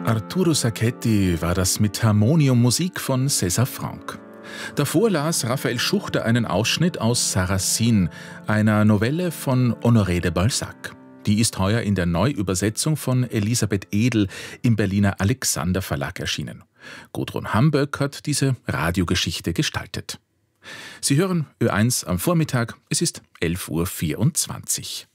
Arturo Sacchetti war das mit Harmonium Musik von César Franck. Davor las Raphael Schuchter einen Ausschnitt aus Sarracine, einer Novelle von Honoré de Balzac. Die ist heuer in der Neuübersetzung von Elisabeth Edel im Berliner Alexander Verlag erschienen. Gudrun Hamböck hat diese Radiogeschichte gestaltet. Sie hören Ö1 am Vormittag, es ist 11:24 Uhr.